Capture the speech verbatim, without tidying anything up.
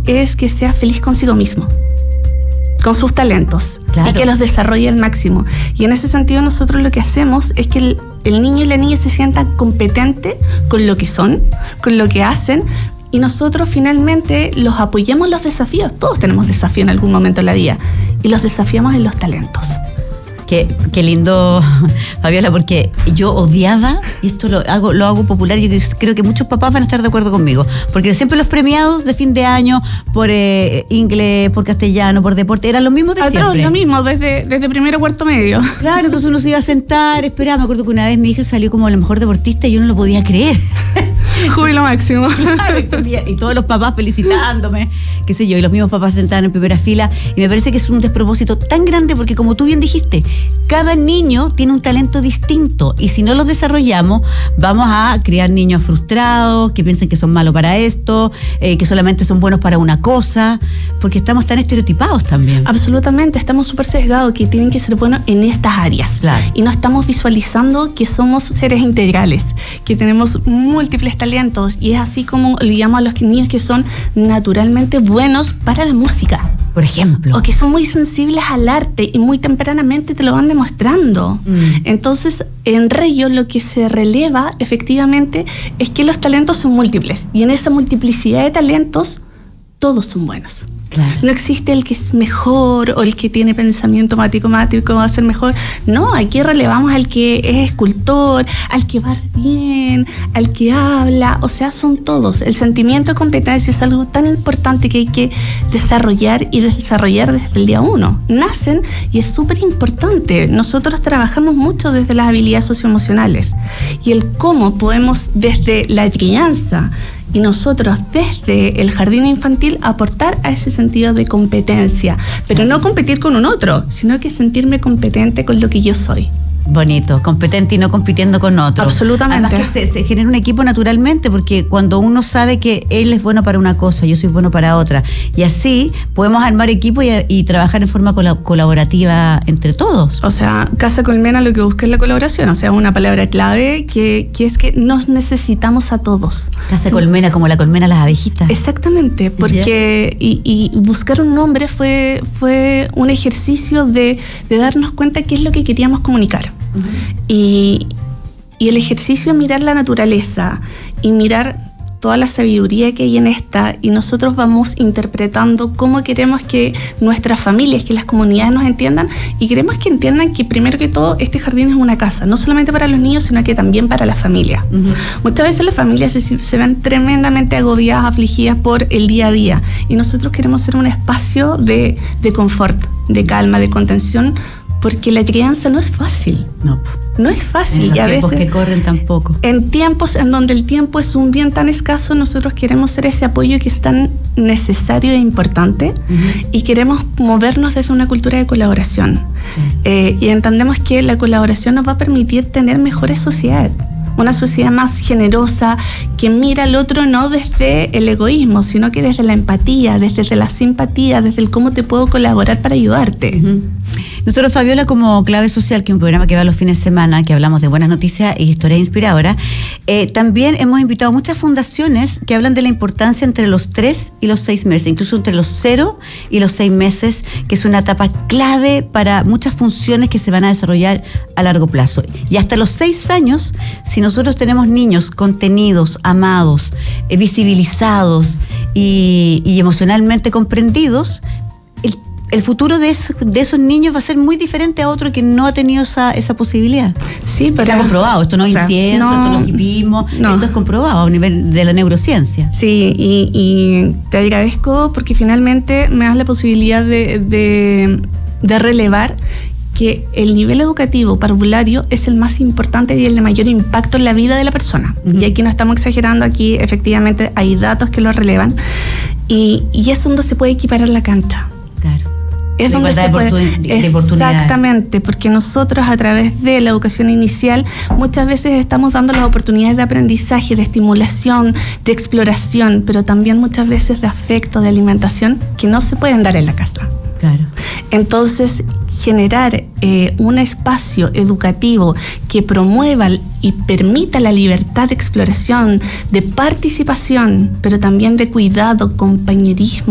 es que sea feliz consigo mismo, con sus talentos, claro, y que los desarrolle al máximo. Y en ese sentido nosotros lo que hacemos es que el, el niño y la niña se sientan competentes con lo que son, con lo que hacen, y nosotros finalmente los apoyamos en los desafíos. Todos tenemos desafíos en algún momento de la vida, y los desafiamos en los talentos. Qué, qué lindo, Fabiola, porque yo odiaba, y esto lo hago, lo hago popular, y yo creo que muchos papás van a estar de acuerdo conmigo, porque siempre los premiados de fin de año por eh, inglés, por castellano, por deporte, eran los mismos de Atrás, siempre. Lo mismo, desde, desde primero a cuarto medio. Claro, entonces uno se iba a sentar, esperaba. Me acuerdo que una vez mi hija salió como la mejor deportista y yo no lo podía creer. Júbilo máximo. Claro, y, y todos los papás felicitándome, qué sé yo, y los mismos papás sentaban en primera fila, y me parece que es un despropósito tan grande, porque como tú bien dijiste, cada niño tiene un talento distinto, y si no los desarrollamos, vamos a criar niños frustrados, que piensen que son malos para esto, eh, que solamente son buenos para una cosa, porque estamos tan estereotipados también. Absolutamente, estamos súper sesgados, que tienen que ser buenos en estas áreas. Claro. Y no estamos visualizando que somos seres integrales, que tenemos múltiples talentos, y es así como olvidamos a los niños que son naturalmente buenos para la música, por ejemplo, o que son muy sensibles al arte y muy tempranamente te lo van demostrando. Mm. Entonces, en Reyo lo que se releva efectivamente es que los talentos son múltiples, y en esa multiplicidad de talentos todos son buenos. Claro. No existe el que es mejor o el que tiene pensamiento matemático va a ser mejor. No, aquí relevamos al que es escultor, al que va bien, al que habla. O sea, son todos. El sentimiento de competencia es algo tan importante que hay que desarrollar y desarrollar desde el día uno. Nacen y es súper importante. Nosotros trabajamos mucho desde las habilidades socioemocionales y el cómo podemos desde la crianza y nosotros desde el jardín infantil aportar a ese sentido de competencia, pero no competir con un otro, sino que sentirme competente con lo que yo soy. Bonito, competente y no compitiendo con otros. Absolutamente. Además que se, se genera un equipo naturalmente, porque cuando uno sabe que él es bueno para una cosa, yo soy bueno para otra, y así podemos armar equipo y, y trabajar en forma colaborativa entre todos. O sea, Casa Colmena lo que busca es la colaboración, o sea, una palabra clave que, que es que nos necesitamos a todos. Casa Colmena, como la colmena las abejitas. Exactamente, porque y, y buscar un nombre fue, fue un ejercicio de, de darnos cuenta qué es lo que queríamos comunicar. Uh-huh. Y, y el ejercicio es mirar la naturaleza y mirar toda la sabiduría que hay en esta, y nosotros vamos interpretando cómo queremos que nuestras familias, que las comunidades nos entiendan, y queremos que entiendan que primero que todo este jardín es una casa, no solamente para los niños, sino que también para la familia. Uh-huh. Muchas veces las familias se, se ven tremendamente agobiadas, afligidas por el día a día, y nosotros queremos ser un espacio de, de confort, de calma, de contención, porque la crianza no es fácil. No. No es fácil. En los y a tiempos veces, que corren tampoco. En tiempos en donde el tiempo es un bien tan escaso, nosotros queremos ser ese apoyo que es tan necesario e importante, uh-huh, y queremos movernos desde una cultura de colaboración. Uh-huh. Eh, y entendemos que la colaboración nos va a permitir tener mejores sociedades. Una sociedad más generosa, que mira al otro no desde el egoísmo, sino que desde la empatía, desde la simpatía, desde el cómo te puedo colaborar para ayudarte. Uh-huh. Nosotros, Fabiola, como Clave Social, que es un programa que va los fines de semana, que hablamos de buenas noticias y historias inspiradoras, eh, también hemos invitado a muchas fundaciones que hablan de la importancia entre los tres y los seis meses, incluso entre los cero y los seis meses, que es una etapa clave para muchas funciones que se van a desarrollar a largo plazo. Y hasta los seis años, si nosotros tenemos niños contenidos, amados, eh, visibilizados y, y emocionalmente comprendidos, el El futuro de, es, de esos niños va a ser muy diferente a otro que no ha tenido esa, esa posibilidad. Sí, pero... Está comprobado, esto no es ciencia, no, esto no es hipismo, no. Esto es comprobado a nivel de la neurociencia. Sí, y, y te agradezco porque finalmente me das la posibilidad de, de, de relevar que el nivel educativo parvulario es el más importante y el de mayor impacto en la vida de la persona. Uh-huh. Y aquí no estamos exagerando, aquí efectivamente hay datos que lo relevan, y, y es donde se puede equiparar la cancha. Claro. Es de donde se puede, de, de oportunidades. Exactamente, porque nosotros a través de la educación inicial muchas veces estamos dando las oportunidades de aprendizaje, de estimulación, de exploración, pero también muchas veces de afecto, de alimentación, que no se pueden dar en la casa. Claro. Entonces, generar eh, un espacio educativo que promueva y permita la libertad de exploración, de participación, pero también de cuidado, compañerismo,